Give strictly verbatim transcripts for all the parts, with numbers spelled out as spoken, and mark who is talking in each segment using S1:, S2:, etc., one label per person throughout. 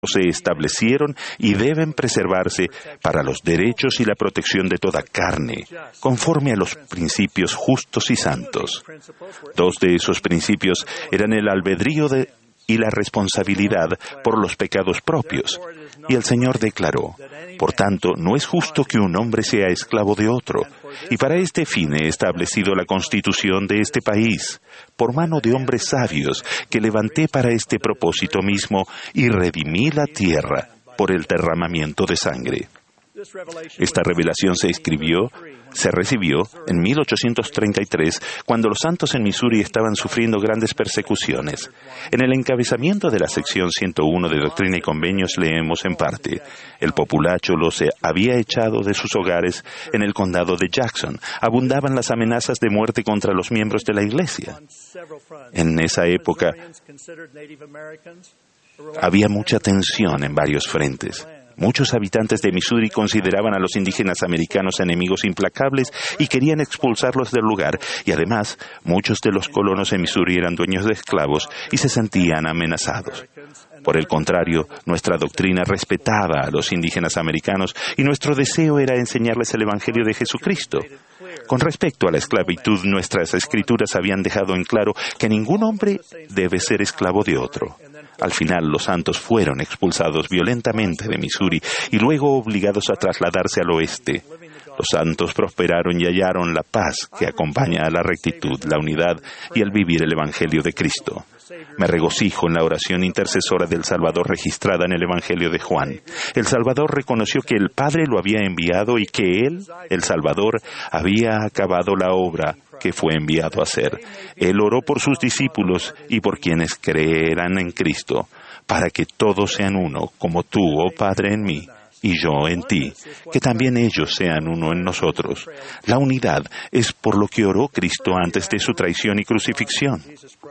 S1: se establecieron y deben preservarse para los derechos y la protección de toda carne, conforme a los principios justos y santos. Dos de esos principios eran el albedrío de, y la responsabilidad por los pecados propios. Y el Señor declaró: por tanto, no es justo que un hombre sea esclavo de otro, y para este fin he establecido la constitución de este país, por mano de hombres sabios, que levanté para este propósito mismo, y redimí la tierra por el derramamiento de sangre. Esta revelación se escribió, se recibió en mil ochocientos treinta y tres, cuando los santos en Missouri estaban sufriendo grandes persecuciones. En el encabezamiento de la sección ciento uno de Doctrina y Convenios leemos en parte: el populacho los había echado de sus hogares en el condado de Jackson. Abundaban las amenazas de muerte contra los miembros de la Iglesia. En esa época había mucha tensión en varios frentes. Muchos habitantes de Missouri consideraban a los indígenas americanos enemigos implacables y querían expulsarlos del lugar, y además muchos de los colonos en Missouri eran dueños de esclavos y se sentían amenazados. Por el contrario, nuestra doctrina respetaba a los indígenas americanos y nuestro deseo era enseñarles el Evangelio de Jesucristo. Con respecto a la esclavitud, nuestras escrituras habían dejado en claro que ningún hombre debe ser esclavo de otro. Al final, los santos fueron expulsados violentamente de Missouri y luego obligados a trasladarse al oeste. Los santos prosperaron y hallaron la paz que acompaña a la rectitud, la unidad y el vivir el Evangelio de Cristo. Me regocijo en la oración intercesora del Salvador registrada en el Evangelio de Juan. El Salvador reconoció que el Padre lo había enviado y que Él, el Salvador, había acabado la obra que fue enviado a hacer. Él oró por sus discípulos y por quienes creerán en Cristo, para que todos sean uno, como tú, oh Padre, en mí, y yo en ti, que también ellos sean uno en nosotros. La unidad es por lo que oró Cristo antes de su traición y crucifixión.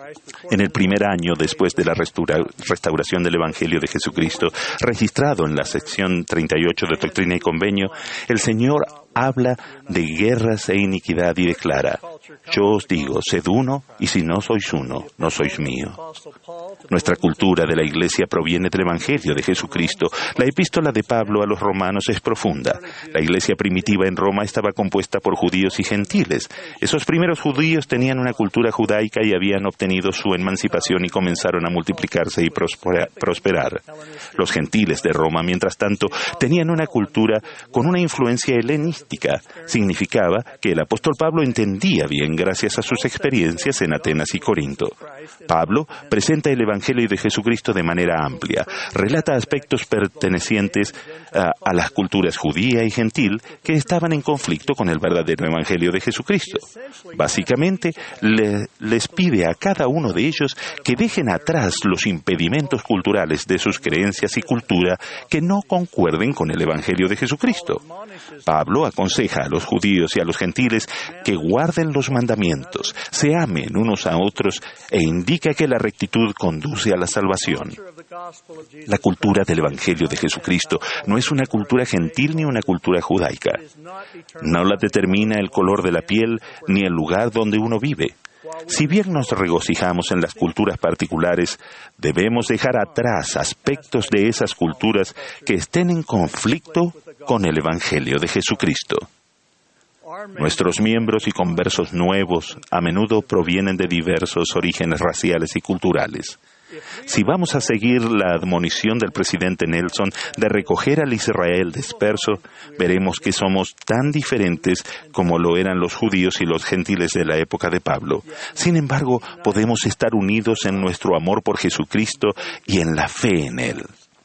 S1: En el primer año después de la restaura- restauración del Evangelio de Jesucristo, registrado en la sección treinta y ocho de Doctrina y Convenio, el Señor habla de guerras e iniquidad y declara: yo os digo, sed uno, y si no sois uno, no sois mío. Nuestra cultura de la Iglesia proviene del Evangelio de Jesucristo. La epístola de Pablo a los romanos es profunda. La Iglesia primitiva en Roma estaba compuesta por judíos y gentiles. Esos primeros judíos tenían una cultura judaica y habían obtenido su emancipación y comenzaron a multiplicarse y prosperar. Los gentiles de Roma, mientras tanto, tenían una cultura con una influencia helenística. Significaba que el apóstol Pablo entendía bien gracias a sus experiencias en Atenas y Corinto. Pablo presenta el Evangelio de Jesucristo de manera amplia. Relata aspectos pertenecientes a, a las culturas judía y gentil que estaban en conflicto con el verdadero Evangelio de Jesucristo. Básicamente, le, les pide a cada uno de ellos que dejen atrás los impedimentos culturales de sus creencias y cultura que no concuerden con el Evangelio de Jesucristo. Pablo aconseja a los judíos y a los gentiles que guarden los mandamientos, se amen unos a otros e indica que la rectitud conduce a la salvación. La cultura del Evangelio de Jesucristo no es una cultura gentil ni una cultura judaica. No la determina el color de la piel ni el lugar donde uno vive. Si bien nos regocijamos en las culturas particulares, debemos dejar atrás aspectos de esas culturas que estén en conflicto con el Evangelio de Jesucristo. Nuestros miembros y conversos nuevos a menudo provienen de diversos orígenes raciales y culturales. Si vamos a seguir la admonición del presidente Nelson de recoger al Israel disperso, veremos que somos tan diferentes como lo eran los judíos y los gentiles de la época de Pablo. Sin embargo, podemos estar unidos en nuestro amor por Jesucristo y en la fe en Él.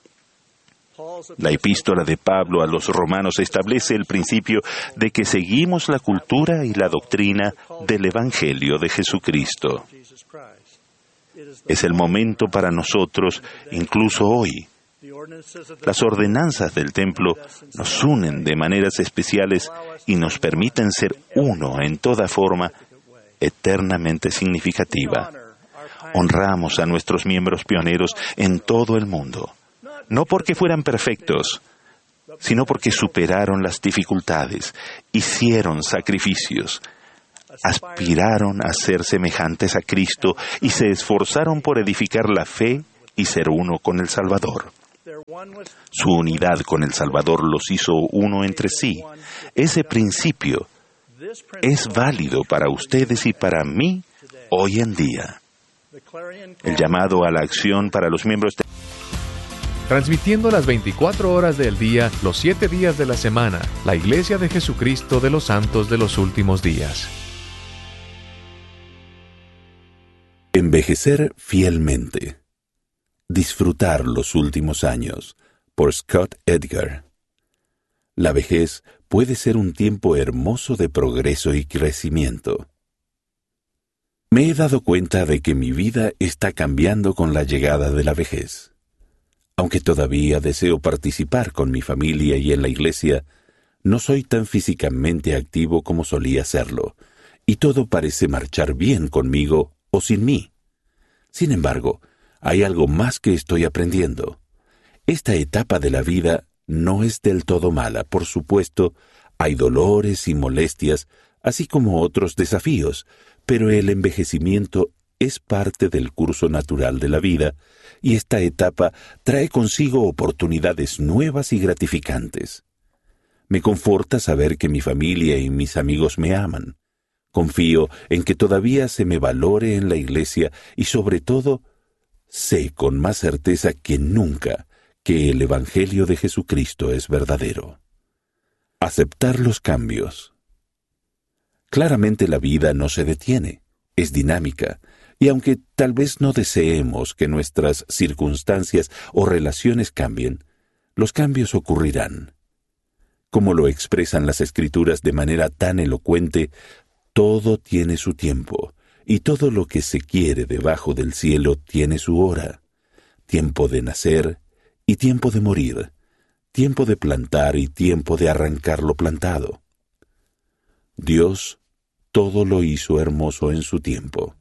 S1: La epístola de Pablo a los romanos establece el principio de que seguimos la cultura y la doctrina del Evangelio de Jesucristo. Es el momento para nosotros, incluso hoy. Las ordenanzas del templo nos unen de maneras especiales y nos permiten ser uno en toda forma eternamente significativa. Honramos a nuestros miembros pioneros en todo el mundo. No porque fueran perfectos, sino porque superaron las dificultades, hicieron sacrificios, aspiraron a ser semejantes a Cristo y se esforzaron por edificar la fe y ser uno con el Salvador. Su unidad con el Salvador los hizo uno entre sí. Ese principio es válido para ustedes y para mí hoy en día. El llamado a la acción para los miembros de...
S2: Transmitiendo las veinticuatro horas del día, los siete días de la semana, la Iglesia de Jesucristo de los Santos de los Últimos Días.
S3: Envejecer fielmente. Disfrutar los últimos años, por Scott Edgar. La vejez puede ser un tiempo hermoso de progreso y crecimiento. Me he dado cuenta de que mi vida está cambiando con la llegada de la vejez. Aunque todavía deseo participar con mi familia y en la iglesia, no soy tan físicamente activo como solía serlo, y todo parece marchar bien conmigo o sin mí. Sin embargo, hay algo más que estoy aprendiendo. Esta etapa de la vida no es del todo mala, por supuesto, hay dolores y molestias, así como otros desafíos, pero el envejecimiento es parte del curso natural de la vida, y esta etapa trae consigo oportunidades nuevas y gratificantes. Me conforta saber que mi familia y mis amigos me aman. Confío en que todavía se me valore en la iglesia y sobre todo, sé con más certeza que nunca que el Evangelio de Jesucristo es verdadero. Aceptar los cambios. Claramente la vida no se detiene, es dinámica, y aunque tal vez no deseemos que nuestras circunstancias o relaciones cambien, los cambios ocurrirán. Como lo expresan las Escrituras de manera tan elocuente, todo tiene su tiempo, y todo lo que se quiere debajo del cielo tiene su hora. Tiempo de nacer y tiempo de morir, tiempo de plantar y tiempo de arrancar lo plantado. Dios todo lo hizo hermoso en su tiempo.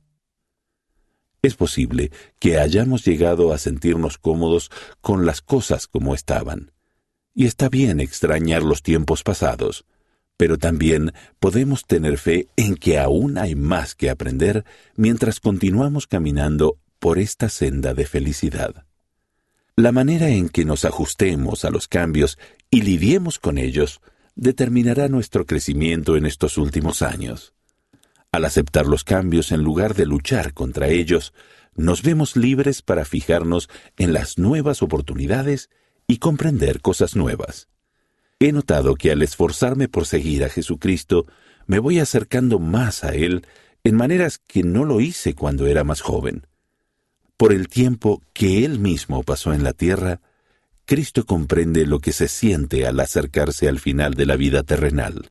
S3: Es posible que hayamos llegado a sentirnos cómodos con las cosas como estaban, y está bien extrañar los tiempos pasados, pero también podemos tener fe en que aún hay más que aprender mientras continuamos caminando por esta senda de felicidad. La manera en que nos ajustemos a los cambios y lidiemos con ellos determinará nuestro crecimiento en estos últimos años. Al aceptar los cambios en lugar de luchar contra ellos, nos vemos libres para fijarnos en las nuevas oportunidades y comprender cosas nuevas. He notado que al esforzarme por seguir a Jesucristo, me voy acercando más a Él en maneras que no lo hice cuando era más joven. Por el tiempo que Él mismo pasó en la tierra, Cristo comprende lo que se siente al acercarse al final de la vida terrenal.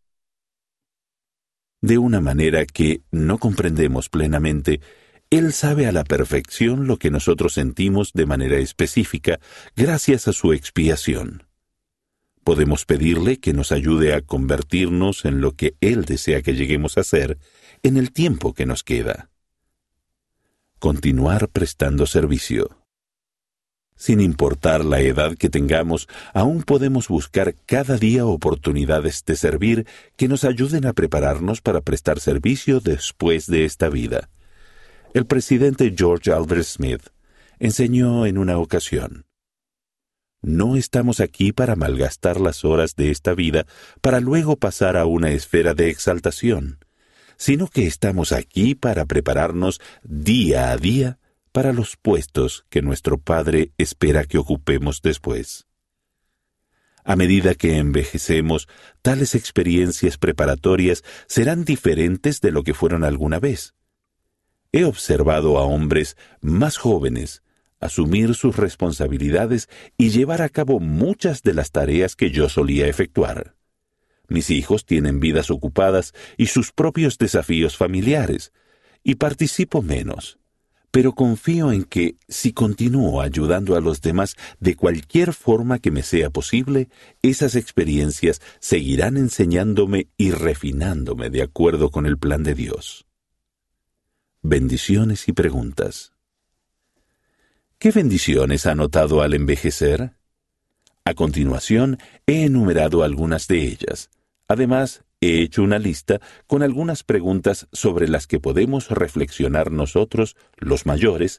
S3: De una manera que no comprendemos plenamente, Él sabe a la perfección lo que nosotros sentimos de manera específica gracias a su expiación. Podemos pedirle que nos ayude a convertirnos en lo que Él desea que lleguemos a ser en el tiempo que nos queda. Continuar prestando servicio. Sin importar la edad que tengamos, aún podemos buscar cada día oportunidades de servir que nos ayuden a prepararnos para prestar servicio después de esta vida. El presidente George Albert Smith enseñó en una ocasión: no estamos aquí para malgastar las horas de esta vida para luego pasar a una esfera de exaltación, sino que estamos aquí para prepararnos día a día para los puestos que nuestro Padre espera que ocupemos después. A medida que envejecemos, tales experiencias preparatorias serán diferentes de lo que fueron alguna vez. He observado a hombres más jóvenes asumir sus responsabilidades y llevar a cabo muchas de las tareas que yo solía efectuar. Mis hijos tienen vidas ocupadas y sus propios desafíos familiares, y participo menos. Pero confío en que, si continúo ayudando a los demás de cualquier forma que me sea posible, esas experiencias seguirán enseñándome y refinándome de acuerdo con el plan de Dios. Bendiciones y preguntas. ¿Qué bendiciones ha notado al envejecer? A continuación, he enumerado algunas de ellas. Además, he hecho una lista con algunas preguntas sobre las que podemos reflexionar nosotros, los mayores,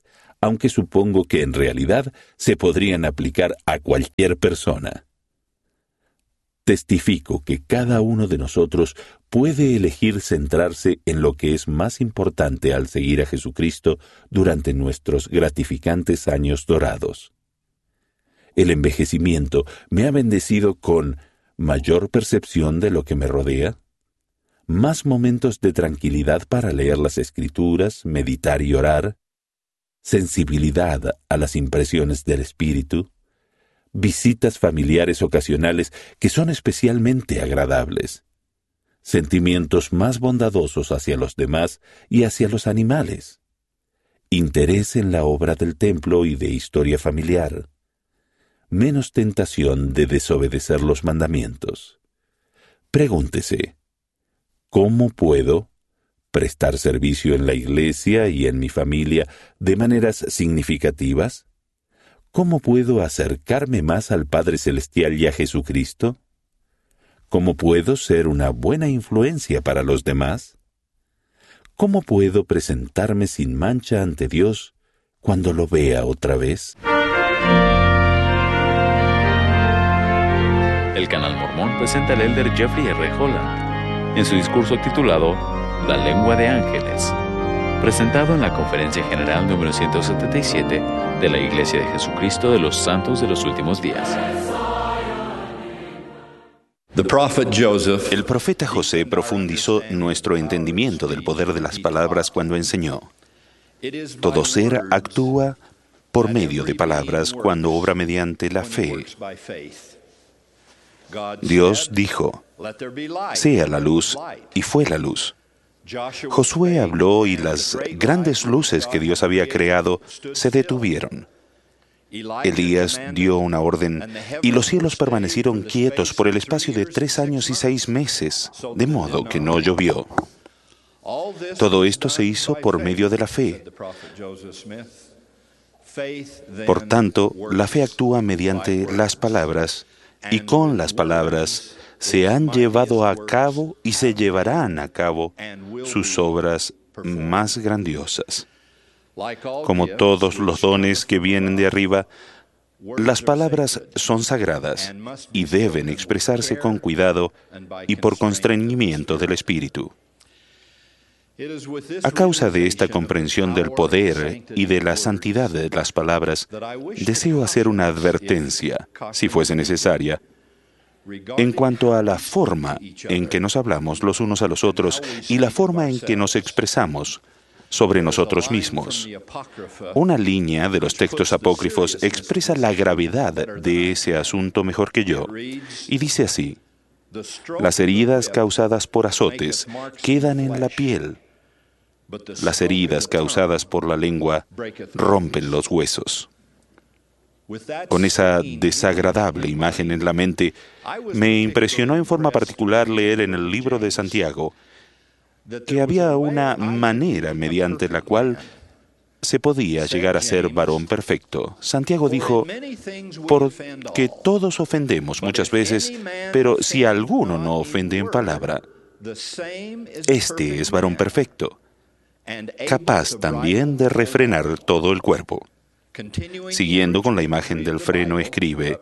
S3: aunque supongo que en realidad se podrían aplicar a cualquier persona. Testifico que cada uno de nosotros puede elegir centrarse en lo que es más importante al seguir a Jesucristo durante nuestros gratificantes años dorados. El envejecimiento me ha bendecido con mayor percepción de lo que me rodea, más momentos de tranquilidad para leer las Escrituras, meditar y orar, sensibilidad a las impresiones del Espíritu, visitas familiares ocasionales que son especialmente agradables, sentimientos más bondadosos hacia los demás y hacia los animales, interés en la obra del templo y de historia familiar, menos tentación de desobedecer los mandamientos. Pregúntese, ¿cómo puedo prestar servicio en la iglesia y en mi familia de maneras significativas? ¿Cómo puedo acercarme más al Padre Celestial y a Jesucristo? ¿Cómo puedo ser una buena influencia para los demás? ¿Cómo puedo presentarme sin mancha ante Dios cuando lo vea otra vez?
S4: El Canal Mormón presenta al elder Jeffrey R. Holland en su discurso titulado La lengua de ángeles, presentado en la Conferencia General número ciento setenta y siete de la Iglesia de Jesucristo de los Santos de los Últimos Días.
S1: El profeta José profundizó nuestro entendimiento del poder de las palabras cuando enseñó: todo ser actúa por medio de palabras cuando obra mediante la fe. Dios dijo: sea la luz, y fue la luz. Josué habló y las grandes luces que Dios había creado se detuvieron. Elías dio una orden y los cielos permanecieron quietos por el espacio de tres años y seis meses, de modo que no llovió. Todo esto se hizo por medio de la fe. Por tanto, la fe actúa mediante las palabras, y con las palabras se han llevado a cabo y se llevarán a cabo sus obras más grandiosas. Como todos los dones que vienen de arriba, las palabras son sagradas y deben expresarse con cuidado y por constreñimiento del Espíritu. A causa de esta comprensión del poder y de la santidad de las palabras, deseo hacer una advertencia, si fuese necesaria, en cuanto a la forma en que nos hablamos los unos a los otros y la forma en que nos expresamos sobre nosotros mismos. Una línea de los textos apócrifos expresa la gravedad de ese asunto mejor que yo, y dice así: las heridas causadas por azotes quedan en la piel. Las heridas causadas por la lengua rompen los huesos. Con esa desagradable imagen en la mente, me impresionó en forma particular leer en el libro de Santiago que había una manera mediante la cual se podía llegar a ser varón perfecto. Santiago dijo: porque todos ofendemos muchas veces, pero si alguno no ofende en palabra, este es varón perfecto, capaz también de refrenar todo el cuerpo. Siguiendo con la imagen del freno, escribe: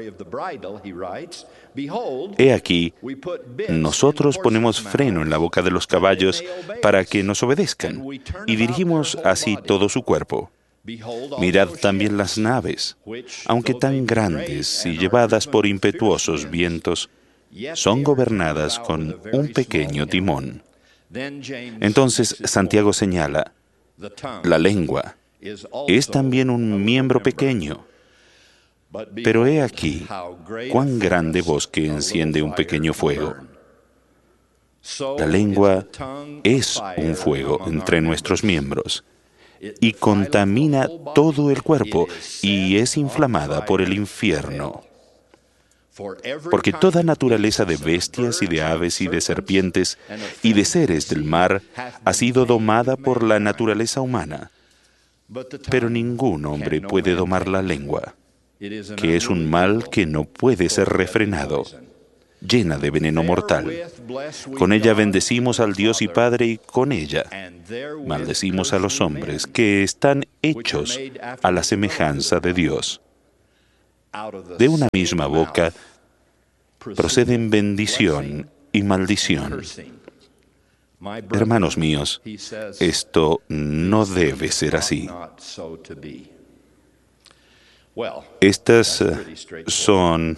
S1: he aquí, nosotros ponemos freno en la boca de los caballos para que nos obedezcan, y dirigimos así todo su cuerpo. Mirad también las naves, aunque tan grandes y llevadas por impetuosos vientos, son gobernadas con un pequeño timón. Entonces Santiago señala: la lengua es también un miembro pequeño, pero he aquí cuán grande bosque enciende un pequeño fuego. La lengua es un fuego entre nuestros miembros y contamina todo el cuerpo y es inflamada por el infierno. Porque toda naturaleza de bestias y de aves y de serpientes y de seres del mar ha sido domada por la naturaleza humana. Pero ningún hombre puede domar la lengua, que es un mal que no puede ser refrenado. llena de veneno mortal. Con ella bendecimos al Dios y Padre, y con ella maldecimos a los hombres que están hechos a la semejanza de Dios. De una misma boca proceden bendición y maldición. Hermanos míos, esto no debe ser así. Estas son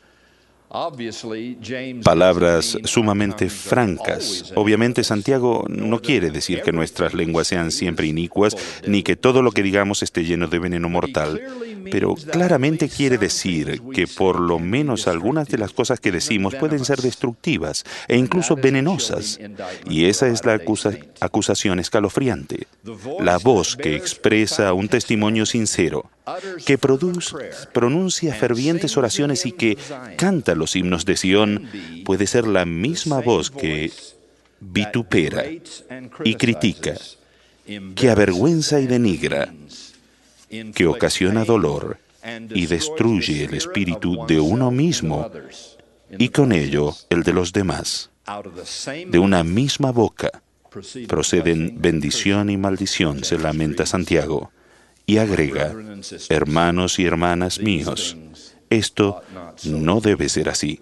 S1: palabras sumamente francas. Obviamente, Santiago no quiere decir que nuestras lenguas sean siempre inicuas, ni que todo lo que digamos esté lleno de veneno mortal, pero claramente quiere decir que por lo menos algunas de las cosas que decimos pueden ser destructivas e incluso venenosas. Y esa es la acusa- acusación escalofriante. La voz que expresa un testimonio sincero, que produce, pronuncia fervientes oraciones y que canta los himnos de Sión, puede ser la misma voz que vitupera y critica, que avergüenza y denigra, que ocasiona dolor y destruye el espíritu de uno mismo y con ello el de los demás. De una misma boca proceden bendición y maldición, se lamenta Santiago. Y agrega, hermanos y hermanas míos, esto no debe ser así.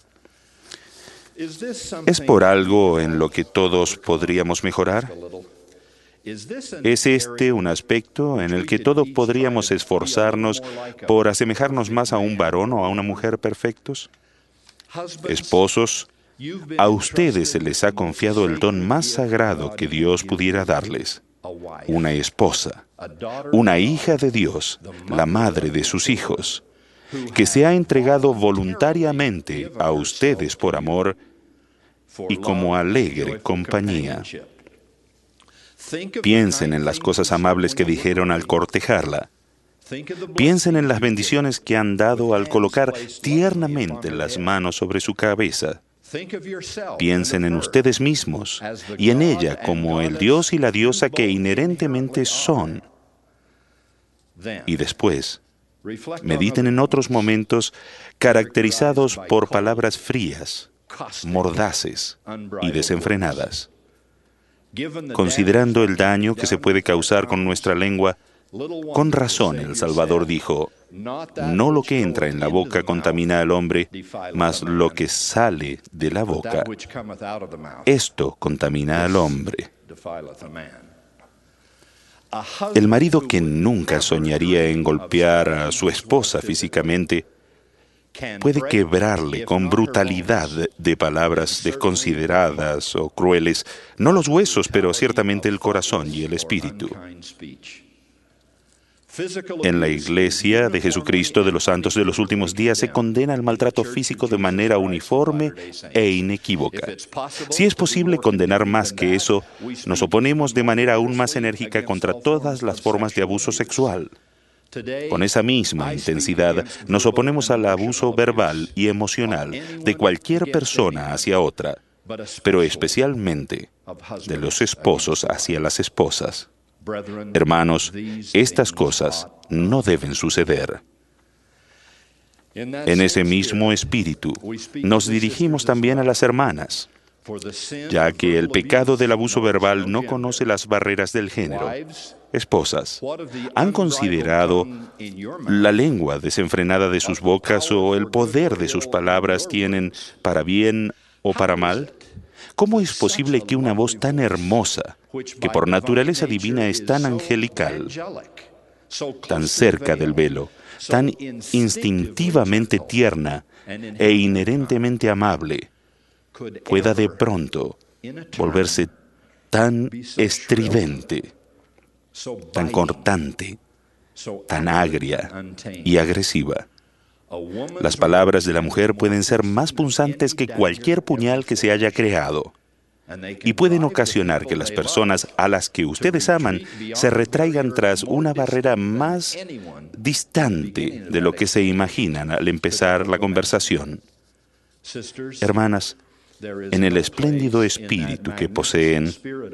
S1: ¿Es por algo en lo que todos podríamos mejorar? ¿Es este un aspecto en el que todos podríamos esforzarnos por asemejarnos más a un varón o a una mujer perfectos? Esposos, a ustedes se les ha confiado el don más sagrado que Dios pudiera darles, una esposa, una hija de Dios, la madre de sus hijos, que se ha entregado voluntariamente a ustedes por amor y como alegre compañía. Piensen en las cosas amables que dijeron al cortejarla. Piensen en las bendiciones que han dado al colocar tiernamente las manos sobre su cabeza. Piensen en ustedes mismos y en ella como el Dios y la diosa que inherentemente son. Y después, mediten en otros momentos caracterizados por palabras frías, mordaces y desenfrenadas. Considerando el daño que se puede causar con nuestra lengua, con razón el Salvador dijo, no lo que entra en la boca contamina al hombre, mas lo que sale de la boca, esto contamina al hombre. El marido que nunca soñaría en golpear a su esposa físicamente puede quebrarle con brutalidad de palabras desconsideradas o crueles, no los huesos, pero ciertamente el corazón y el espíritu. En la Iglesia de Jesucristo de los Santos de los Últimos Días se condena el maltrato físico de manera uniforme e inequívoca. Si es posible condenar más que eso, nos oponemos de manera aún más enérgica contra todas las formas de abuso sexual. Con esa misma intensidad, nos oponemos al abuso verbal y emocional de cualquier persona hacia otra, pero especialmente de los esposos hacia las esposas. Hermanos, estas cosas no deben suceder. En ese mismo espíritu, nos dirigimos también a las hermanas, ya que el pecado del abuso verbal no conoce las barreras del género. Esposas, ¿han considerado la lengua desenfrenada de sus bocas o el poder de sus palabras tienen para bien o para mal? ¿Cómo es posible que una voz tan hermosa, que por naturaleza divina es tan angelical, tan cerca del velo, tan instintivamente tierna e inherentemente amable, pueda de pronto volverse tan estridente, tan cortante, tan agria y agresiva? Las palabras de la mujer pueden ser más punzantes que cualquier puñal que se haya creado y pueden ocasionar que las personas a las que ustedes aman se retraigan tras una barrera más distante de lo que se imaginan al empezar la conversación. Hermanas, en el espléndido espíritu que poseen,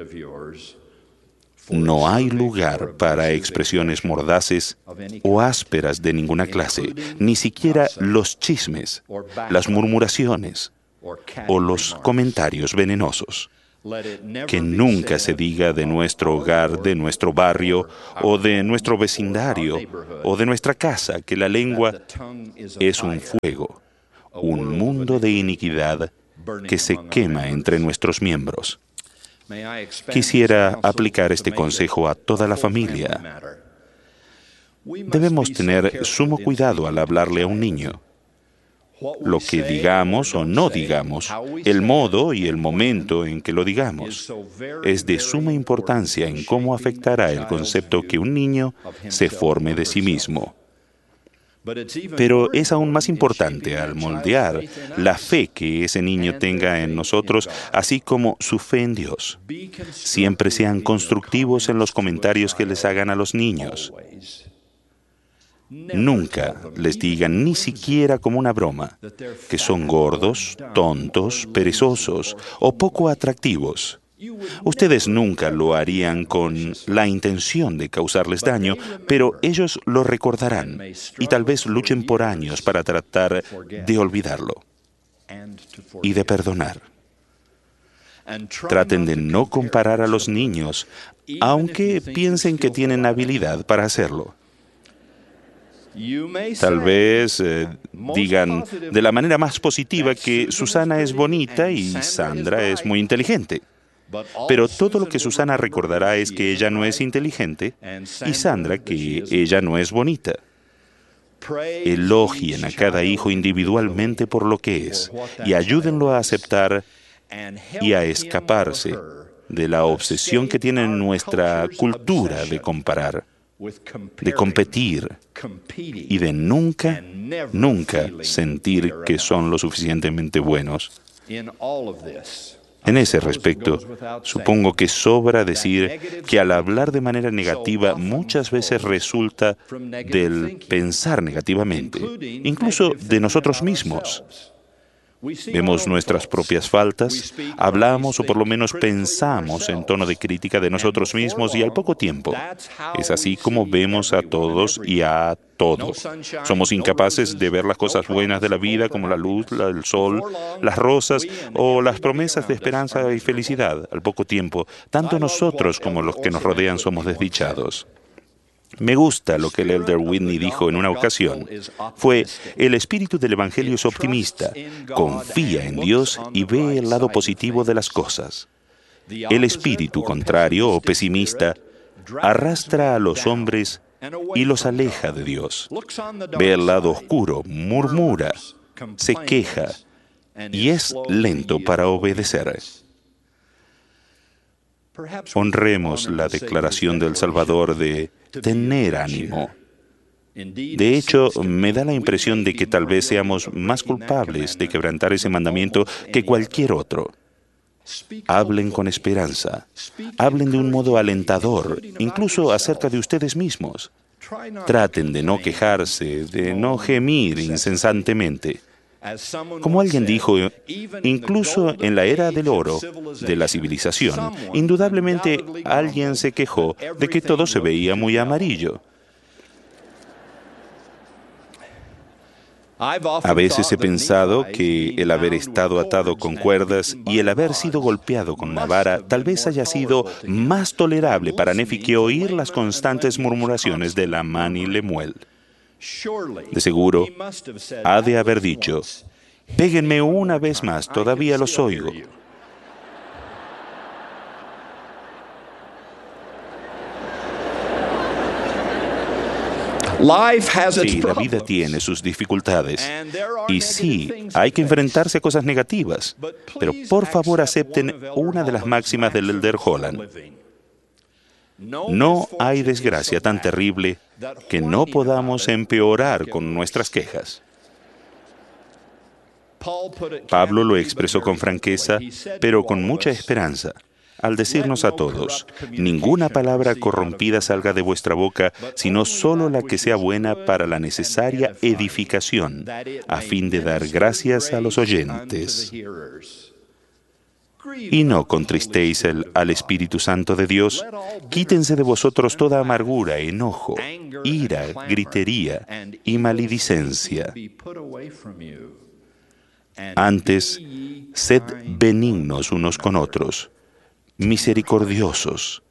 S1: no hay lugar para expresiones mordaces o ásperas de ninguna clase, ni siquiera los chismes, las murmuraciones o los comentarios venenosos. Que nunca se diga de nuestro hogar, de nuestro barrio, o de nuestro vecindario, o de nuestra casa, que la lengua es un fuego, un mundo de iniquidad que se quema entre nuestros miembros. Quisiera aplicar este consejo a toda la familia. Debemos tener sumo cuidado al hablarle a un niño. Lo que digamos o no digamos, el modo y el momento en que lo digamos, es de suma importancia en cómo afectará el concepto que un niño se forme de sí mismo. Pero es aún más importante al moldear la fe que ese niño tenga en nosotros, así como su fe en Dios. Siempre sean constructivos en los comentarios que les hagan a los niños. Nunca les digan, ni siquiera como una broma, que son gordos, tontos, perezosos o poco atractivos. Ustedes nunca lo harían con la intención de causarles daño, pero ellos lo recordarán y tal vez luchen por años para tratar de olvidarlo y de perdonar. Traten de no comparar a los niños, aunque piensen que tienen habilidad para hacerlo. Tal vez eh, digan de la manera más positiva que Susana es bonita y Sandra es muy inteligente. Pero todo lo que Susana recordará es que ella no es inteligente y Sandra que ella no es bonita. Elogien a cada hijo individualmente por lo que es y ayúdenlo a aceptar y a escaparse de la obsesión que tiene nuestra cultura de comparar, de competir y de nunca, nunca sentir que son lo suficientemente buenos. En ese respecto, supongo que sobra decir que al hablar de manera negativa muchas veces resulta del pensar negativamente, incluso de nosotros mismos. Vemos nuestras propias faltas, hablamos o por lo menos pensamos en tono de crítica de nosotros mismos y al poco tiempo es así como vemos a todos y a todo. Somos incapaces de ver las cosas buenas de la vida como la luz, el sol, las rosas o las promesas de esperanza y felicidad. Al poco tiempo, tanto nosotros como los que nos rodean somos desdichados. Me gusta lo que el elder Whitney dijo en una ocasión. Fue, el espíritu del Evangelio es optimista, confía en Dios y ve el lado positivo de las cosas. El espíritu contrario o pesimista arrastra a los hombres y los aleja de Dios. Ve el lado oscuro, murmura, se queja y es lento para obedecer. Honremos la declaración del Salvador de tener ánimo. De hecho, me da la impresión de que tal vez seamos más culpables de quebrantar ese mandamiento que cualquier otro. Hablen con esperanza. Hablen de un modo alentador, incluso acerca de ustedes mismos. Traten de no quejarse, de no gemir incesantemente. Como alguien dijo, incluso en la era del oro, de la civilización, indudablemente alguien se quejó de que todo se veía muy amarillo. A veces he pensado que el haber estado atado con cuerdas y el haber sido golpeado con una vara tal vez haya sido más tolerable para Nefi que oír las constantes murmuraciones de Lamán y Lemuel. De seguro, ha de haber dicho, péguenme una vez más, todavía los oigo. Sí, la vida tiene sus dificultades. Y sí, hay que enfrentarse a cosas negativas. Pero por favor acepten una de las máximas del elder Holland. No hay desgracia tan terrible que no podamos empeorar con nuestras quejas. Pablo lo expresó con franqueza, pero con mucha esperanza, al decirnos a todos, ninguna palabra corrompida salga de vuestra boca, sino solo la que sea buena para la necesaria edificación, a fin de dar gracias a los oyentes. Y no contristéis el, al Espíritu Santo de Dios. Quítense de vosotros toda amargura, enojo, ira, gritería y maledicencia. Antes, sed benignos unos con otros, misericordiosos,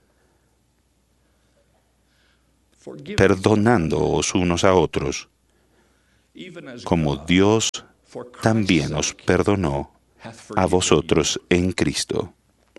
S1: perdonándoos unos a otros, como Dios también os perdonó a vosotros en Cristo.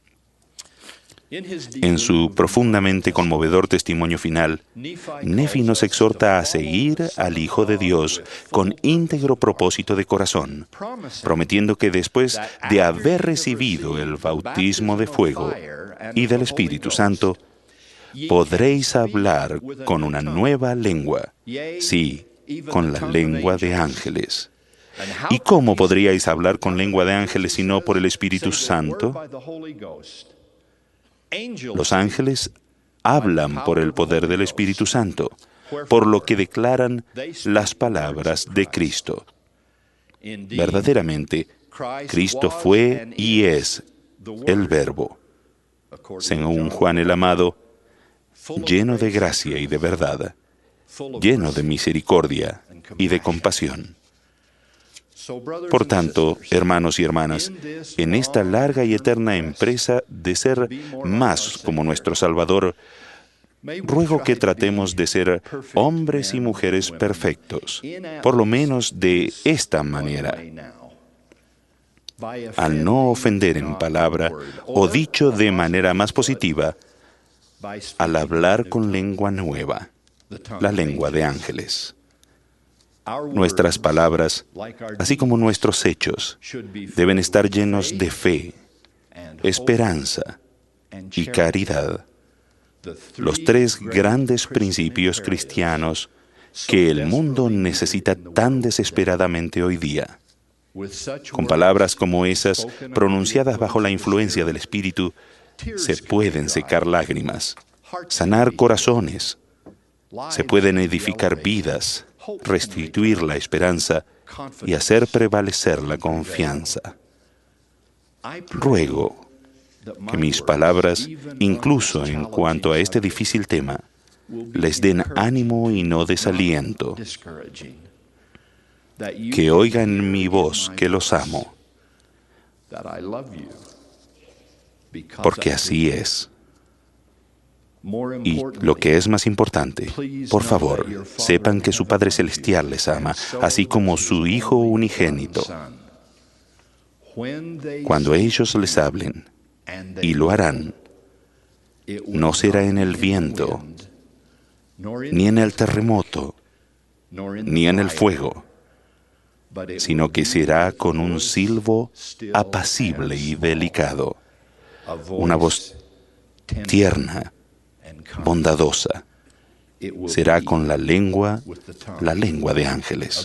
S1: En su profundamente conmovedor testimonio final, Nefi nos exhorta a seguir al Hijo de Dios con íntegro propósito de corazón, prometiendo que después de haber recibido el bautismo de fuego y del Espíritu Santo, podréis hablar con una nueva lengua, sí, con la lengua de ángeles. ¿Y cómo podríais hablar con lengua de ángeles si no por el Espíritu Santo? Los ángeles hablan por el poder del Espíritu Santo, por lo que declaran las palabras de Cristo. Verdaderamente, Cristo fue y es el Verbo. Según Juan el Amado, lleno de gracia y de verdad, lleno de misericordia y de compasión. Por tanto, hermanos y hermanas, en esta larga y eterna empresa de ser más como nuestro Salvador, ruego que tratemos de ser hombres y mujeres perfectos, por lo menos de esta manera, al no ofender en palabra o dicho de manera más positiva, al hablar con lengua nueva, la lengua de ángeles. Nuestras palabras, así como nuestros hechos, deben estar llenos de fe, esperanza y caridad, los tres grandes principios cristianos que el mundo necesita tan desesperadamente hoy día. Con palabras como esas, pronunciadas bajo la influencia del Espíritu, se pueden secar lágrimas, sanar corazones, se pueden edificar vidas, restituir la esperanza y hacer prevalecer la confianza. Ruego que mis palabras, incluso en cuanto a este difícil tema, les den ánimo y no desaliento. Que oigan mi voz que los amo, porque así es. Y lo que es más importante, por favor, sepan que su Padre Celestial les ama, así como su Hijo unigénito. Cuando ellos les hablen, y lo harán, no será en el viento, ni en el terremoto, ni en el fuego, sino que será con un silbo apacible y delicado, una voz tierna, bondadosa. Será con la lengua, la lengua de ángeles.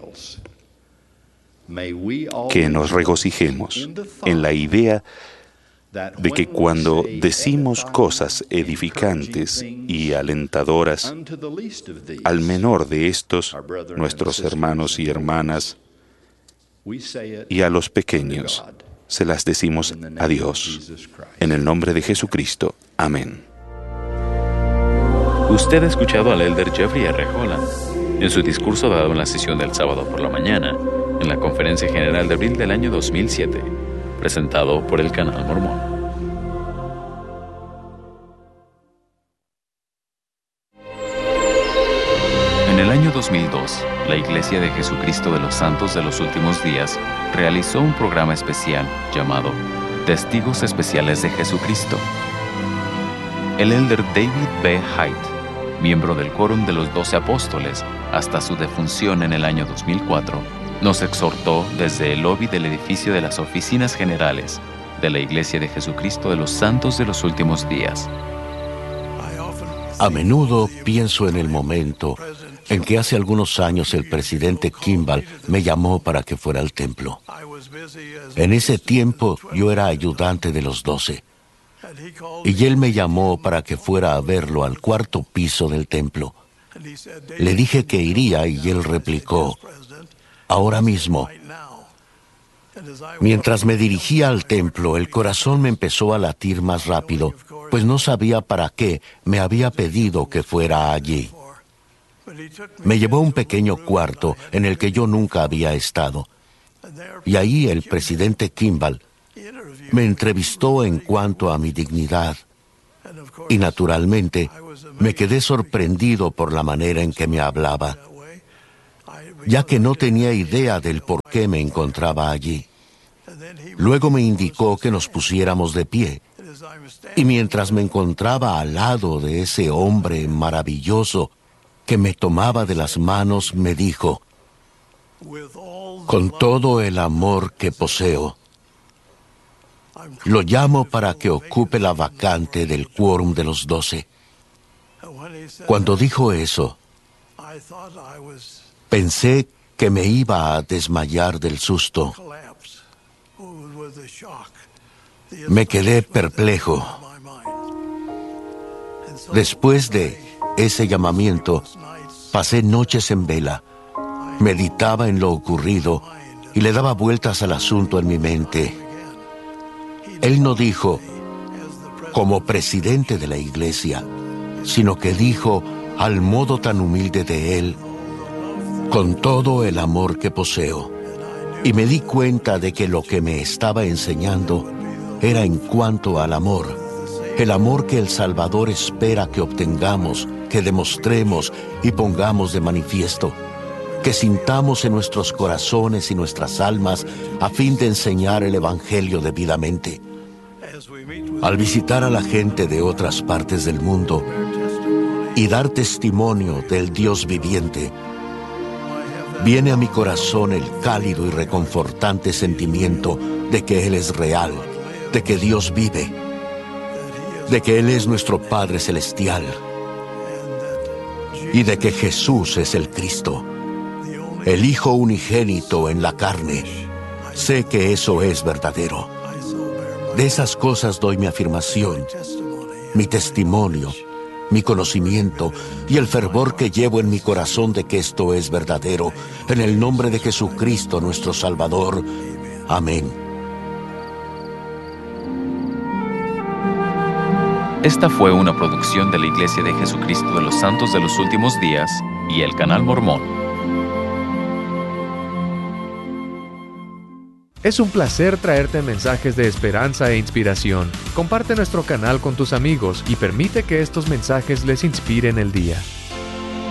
S1: Que nos regocijemos en la idea de que cuando decimos cosas edificantes y alentadoras al menor de estos, nuestros hermanos y hermanas, y a los pequeños, se las decimos a Dios. En el nombre de Jesucristo. Amén.
S4: Usted ha escuchado al elder Jeffrey R. Holland en su discurso dado en la sesión del sábado por la mañana en la Conferencia General de abril del año dos mil siete, presentado por el Canal Mormón. En el año dos mil dos, la Iglesia de Jesucristo de los Santos de los Últimos Días realizó un programa especial llamado Testigos Especiales de Jesucristo. El elder David B. Haidt, miembro del Quórum de los Doce Apóstoles hasta su defunción en el año dos mil cuatro, nos exhortó desde el lobby del edificio de las oficinas generales de la Iglesia de Jesucristo de los Santos de los Últimos Días.
S5: A menudo pienso en el momento en que hace algunos años el presidente Kimball me llamó para que fuera al templo. En ese tiempo yo era ayudante de los doce. Y él me llamó para que fuera a verlo al cuarto piso del templo. Le dije que iría y él replicó, ahora mismo. Mientras me dirigía al templo, el corazón me empezó a latir más rápido, pues no sabía para qué me había pedido que fuera allí. Me llevó a un pequeño cuarto en el que yo nunca había estado, Y ahí el presidente Kimball me entrevistó en cuanto a mi dignidad. Y naturalmente me quedé sorprendido por la manera en que me hablaba, ya que no tenía idea del por qué me encontraba allí. Luego me indicó que nos pusiéramos de pie, y mientras me encontraba al lado de ese hombre maravilloso que me tomaba de las manos, me dijo: con todo el amor que poseo, lo llamo para que ocupe la vacante del quórum de los doce. Cuando dijo eso, pensé que me iba a desmayar del susto. Me quedé perplejo. Después de ese llamamiento, pasé noches en vela, meditaba en lo ocurrido y le daba vueltas al asunto en mi mente. Él no dijo, como presidente de la iglesia, sino que dijo, al modo tan humilde de él, con todo el amor que poseo. Y me di cuenta de que lo que me estaba enseñando era en cuanto al amor, el amor que el Salvador espera que obtengamos, que demostremos y pongamos de manifiesto, que sintamos en nuestros corazones y nuestras almas a fin de enseñar el Evangelio debidamente. Al visitar a la gente de otras partes del mundo y dar testimonio del Dios viviente, viene a mi corazón el cálido y reconfortante sentimiento de que Él es real, de que Dios vive, de que Él es nuestro Padre Celestial y de que Jesús es el Cristo, el Hijo unigénito en la carne. Sé que eso es verdadero. De esas cosas doy mi afirmación, mi testimonio, mi conocimiento y el fervor que llevo en mi corazón de que esto es verdadero, en el nombre de Jesucristo nuestro Salvador. Amén.
S4: Esta fue una producción de la Iglesia de Jesucristo de los Santos de los Últimos Días y el Canal Mormón.
S2: Es un placer traerte mensajes de esperanza e inspiración. Comparte nuestro canal con tus amigos y permite que estos mensajes les inspiren el día.